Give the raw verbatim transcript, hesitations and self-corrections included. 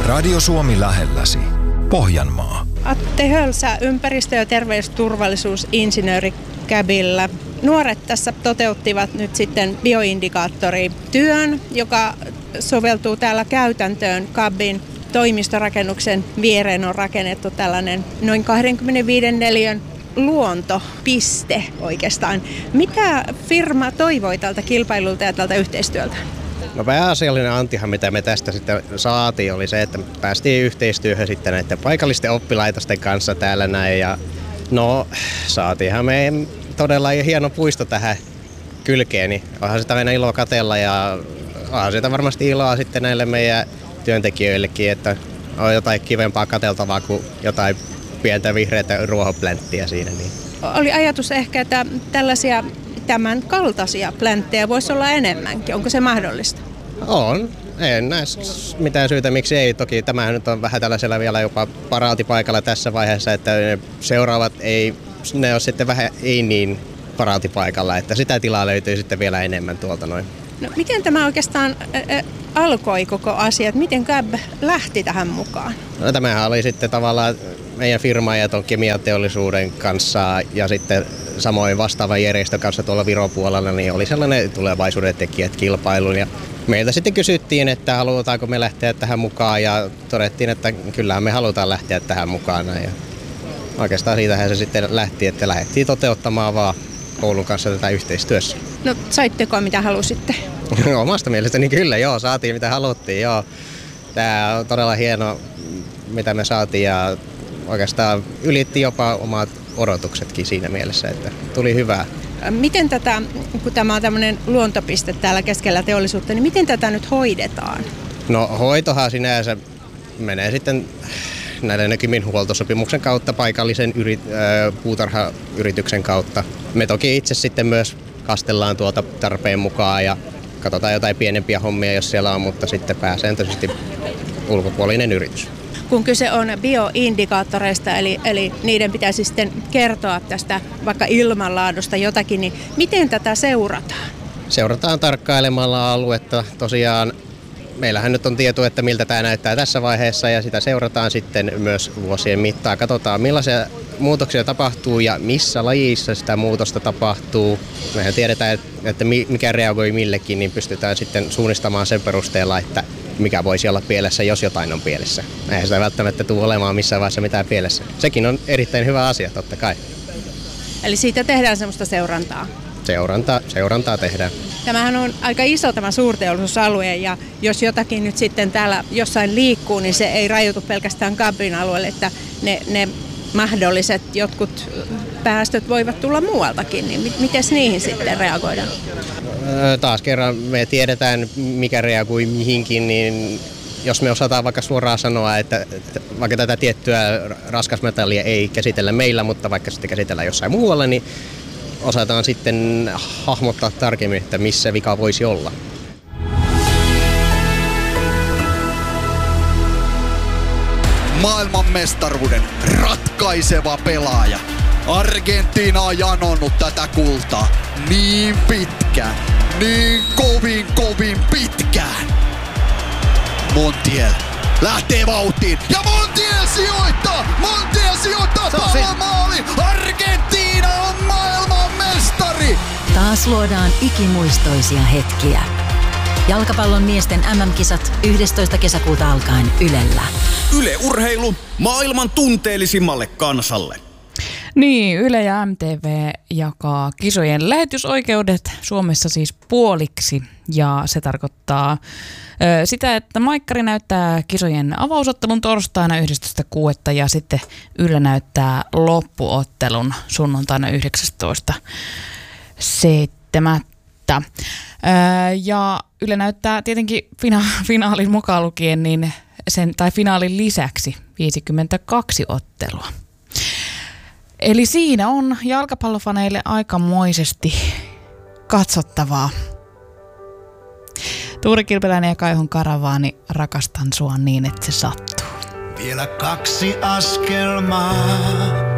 Radio Suomi lähelläsi. Pohjanmaa. Atte Hölsä, ympäristö- ja terveysturvallisuusinsinööri Cabillä. Nuoret tässä toteuttivat nyt sitten bioindikaattorityön, joka soveltuu täällä käytäntöön. Cabin toimistorakennuksen viereen on rakennettu tällainen noin kaksikymmentäviisi neliön luontopiste oikeastaan. Mitä firma toivoi tältä kilpailulta ja tältä yhteistyöltä? No pääasiallinen antihan, mitä me tästä sitten saatiin, oli se, että päästiin yhteistyöhön sitten näiden paikallisten oppilaitosten kanssa täällä näin. Ja no, saatiinhan me todella hieno puisto tähän kylkeen, niin onhan sitä aina ilo katsella ja onhan sitä varmasti iloa sitten näille meidän työntekijöillekin, että on jotain kivempaa katseltavaa kuin jotain pientä vihreätä ruohoplänttiä siinä. Niin. Oli ajatus ehkä, että tällaisia tämän kaltaisia plänttejä voisi olla enemmänkin. Onko se mahdollista? On. En näe mitään syytä, miksi ei. Toki tämähän nyt on vähän tällaisella vielä jopa paraatipaikalla tässä vaiheessa, että ne seuraavat ei, ne on sitten vähän ei niin paraatipaikalla, että sitä tilaa löytyy sitten vielä enemmän tuolta noin. No, miten tämä oikeastaan ä, alkoi koko asia? Miten Cab lähti tähän mukaan? No, tämähän oli sitten tavallaan meidän firma ja tuon kemiateollisuuden kanssa ja sitten samoin vastaavan järjestön kanssa tuolla Viron puolella, niin oli sellainen tulevaisuuden tekijät kilpailun. Ja meiltä sitten kysyttiin, että halutaanko me lähteä tähän mukaan ja todettiin, että kyllähän me halutaan lähteä tähän mukaan. Ja oikeastaan siitähän se sitten lähti, että lähdettiin toteuttamaan vaan koulun kanssa tätä yhteistyössä. No saitteko mitä halusitte? Omasta mielestäni kyllä, joo, saatiin mitä haluttiin, joo. Tämä on todella hieno, mitä me saatiin ja oikeastaan ylitti jopa omat odotuksetkin siinä mielessä, että tuli hyvää. Miten tätä, kun tämä on tämmöinen luontopiste täällä keskellä teollisuutta, niin miten tätä nyt hoidetaan? No hoitohan sinänsä menee sitten näiden Kymin huoltosopimuksen kautta, paikallisen yrit, äh, puutarhayrityksen kautta. Me toki itse sitten myös kastellaan tuota tarpeen mukaan ja katsotaan jotain pienempiä hommia, jos siellä on, mutta sitten pääsääntöisesti ulkopuolinen yritys. Kun kyse on bioindikaattoreista, eli, eli niiden pitäisi sitten kertoa tästä vaikka ilmanlaadusta jotakin, niin miten tätä seurataan? Seurataan tarkkailemalla aluetta. Tosiaan meillähän nyt on tieto, että miltä tämä näyttää tässä vaiheessa ja sitä seurataan sitten myös vuosien mittaan. Katsotaan millaisia muutoksia tapahtuu ja missä lajissa sitä muutosta tapahtuu. Mehän tiedetään, että mikä reagoi millekin, niin pystytään sitten suunnistamaan sen perusteella, että mikä voisi olla pielessä, jos jotain on pielessä. Eihän sitä välttämättä tule olemaan missään vaiheessa mitään pielessä. Sekin on erittäin hyvä asia, totta kai. Eli siitä tehdään semmoista seurantaa? Seuranta, seurantaa tehdään. Tämähän on aika iso tämä suurteollisuusalue ja jos jotakin nyt sitten täällä jossain liikkuu, niin se ei rajoitu pelkästään Cabin alueelle, että ne, ne mahdolliset jotkut päästöt voivat tulla muualtakin, niin miten niihin sitten reagoidaan? Taas kerran me tiedetään, mikä reagoi mihinkin, niin jos me osataan vaikka suoraan sanoa, että vaikka tätä tiettyä raskasmetallia ei käsitellä meillä, mutta vaikka sitten käsitellään jossain muualla, niin osataan sitten hahmottaa tarkemmin, että missä vika voisi olla. Maailmanmestaruuden ratkaiseva pelaaja. Argentiina on janonnut tätä kultaa niin pitkään, niin kovin kovin pitkään. Montiel lähtee vauhtiin ja Montiel sijoittaa! Montiel sijoittaa palomaali! Argentiina on maailmanmestari! Taas luodaan ikimuistoisia hetkiä. Jalkapallon miesten äm äm-kisat yhdestoista kesäkuuta alkaen Ylellä. Yle Urheilu maailman tunteellisimmalle kansalle. Niin, Yle ja M T V jakaa kisojen lähetysoikeudet Suomessa siis puoliksi ja se tarkoittaa ö, sitä, että Maikkari näyttää kisojen avausottelun torstaina yhdestoista kuudetta ja sitten Yle näyttää loppuottelun sunnuntaina yhdeksästoista seitsemättä. Ö, ja Yle näyttää tietenkin fina- finaalin mukaan lukien niin sen, tai finaalin lisäksi viisikymmentäkaksi ottelua. Eli siinä on jalkapallofaneille aikamoisesti katsottavaa. Tuuri Kilpeläinen ja Kaihon Karavaani, rakastan sua niin, että se sattuu. Vielä kaksi askelmaa.